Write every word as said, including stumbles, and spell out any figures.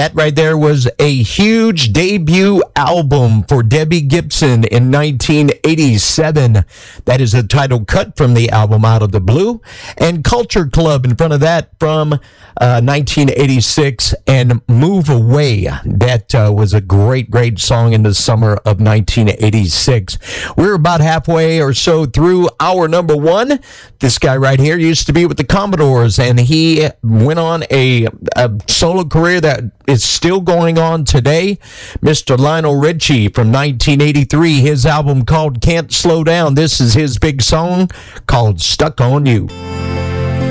That right there was a huge debut album for Debbie Gibson in nineteen eighty-seven. That is the title cut from the album Out of the Blue. And Culture Club in front of that from uh, nineteen eighty-six, and Move Away. That uh, was a great, great song in the summer of nineteen eighty-six. We're about halfway or so through hour number one. This guy right here used to be with the Commodores, and he went on a, a solo career that is still going on today. Mister Lionel Richie from nineteen eighty-three, his album called Can't Slow Down. This is his big song called Stuck on You.